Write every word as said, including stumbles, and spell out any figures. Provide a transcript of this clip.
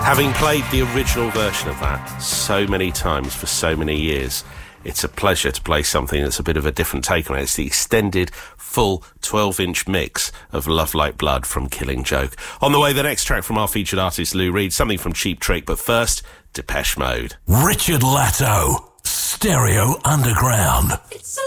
Having played the original version of that so many times for so many years, it's a pleasure to play something that's a bit of a different take on it. It's the extended, full twelve-inch mix of Love Like Blood from Killing Joke. On the way, the next track from our featured artist Lou Reed, something from Cheap Trick, but first, Depeche Mode. Richard Latto, Stereo Underground. It's